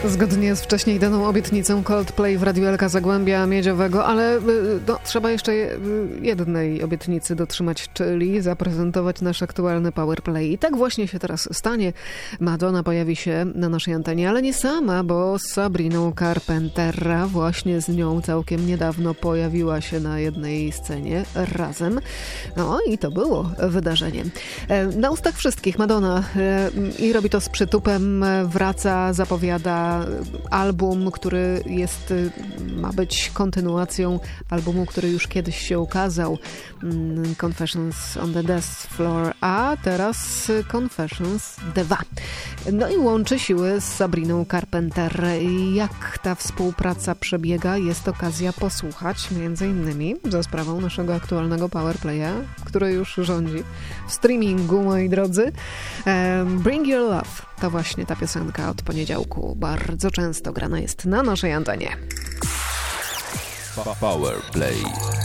Zgodnie z wcześniej daną obietnicą Coldplay w Radiu Elka Zagłębia Miedziowego, ale trzeba jeszcze jednej obietnicy dotrzymać, czyli zaprezentować nasz aktualny Powerplay. I tak właśnie się teraz stanie. Madonna pojawi się na naszej antenie, ale nie sama, bo z Sabriną Carpenter, właśnie z nią całkiem niedawno pojawiła się na jednej scenie razem. No i to było wydarzenie. Na ustach wszystkich Madonna i robi to z przytupem, wraca, zapowiada album, który ma być kontynuacją albumu, który już kiedyś się ukazał, Confessions on the Dance Floor, a teraz Confessions 2. No i łączy siły z Sabriną Carpenter. Jak ta współpraca przebiega, jest okazja posłuchać między innymi za sprawą naszego aktualnego Powerplaya, który już rządzi w streamingu, moi drodzy. Bring Your Love to właśnie ta piosenka od poniedziałku bardzo często grana jest na naszej antenie. Powerplay.